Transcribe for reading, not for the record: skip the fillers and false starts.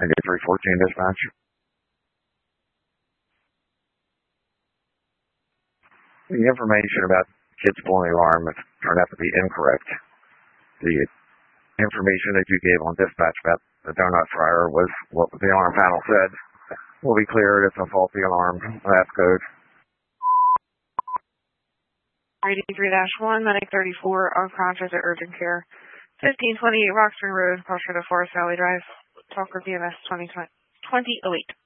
314 dispatch. The information about kids pulling the alarm turned out to be incorrect. The information that you gave on dispatch about the donut fryer was what the alarm panel said. Will be cleared. It's a faulty alarm. That's code. 83-1, medic 34, unconscious at urgent care. 1528 Roxbury Road, closer to Forest Valley Drive. Talk for BMS 2008.